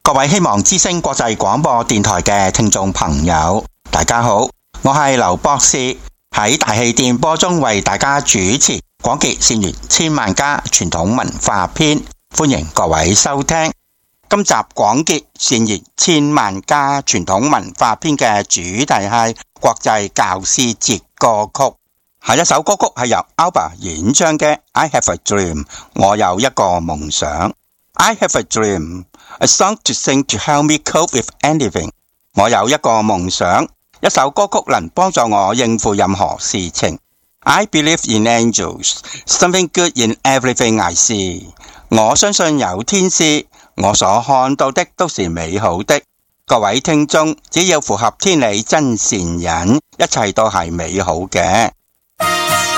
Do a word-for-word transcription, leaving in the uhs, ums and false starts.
各位希望之聲國際廣播電台嘅聽眾朋友，大家好，我係劉博士，喺大氣電波中為大家主持廣結善緣千萬家傳統文化篇，歡迎各位收聽。今集廣結善緣千萬家傳統文化篇嘅主題係國際教師節歌曲。下一首歌曲係由 Alba 演唱嘅 I Have a Dream， 我有一個夢想。 I have a dream, a song to sing to help me cope with anything。 我有一個夢想，一首歌曲能幫助我應付任何事情。 I believe in angels, something good in everything I see。 我相信有天使，我所看到的都是美好的。各位聽眾，只要符合天理真善忍，一切都係美好嘅。